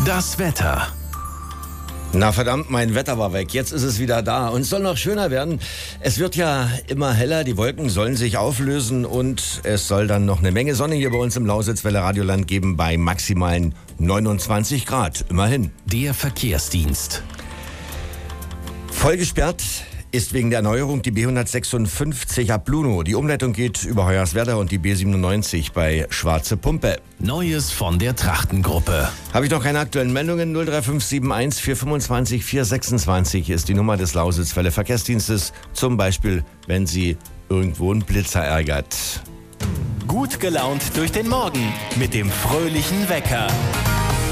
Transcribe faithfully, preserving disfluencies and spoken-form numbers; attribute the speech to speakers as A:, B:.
A: Das Wetter.
B: Na verdammt, mein Wetter war weg. Jetzt ist es wieder da und es soll noch schöner werden. Es wird ja immer heller, die Wolken sollen sich auflösen und es soll dann noch eine Menge Sonne hier bei uns im Lausitzwelle Radioland geben bei maximalen neunundzwanzig Grad, immerhin.
A: Der Verkehrsdienst.
B: Voll gesperrt ist wegen der Erneuerung die B hundertsechsundfünfzig ab Bluno. Die Umleitung geht über Hoyerswerda und die B siebenundneunzig bei Schwarze Pumpe.
A: Neues von der Trachtengruppe.
B: Habe ich noch keine aktuellen Meldungen? null drei fünf sieben eins vier fünfundzwanzig vier sechsundzwanzig ist die Nummer des Lausitzwelle Verkehrsdienstes. Zum Beispiel, wenn Sie irgendwo einen Blitzer ärgert.
A: Gut gelaunt durch den Morgen mit dem fröhlichen Wecker.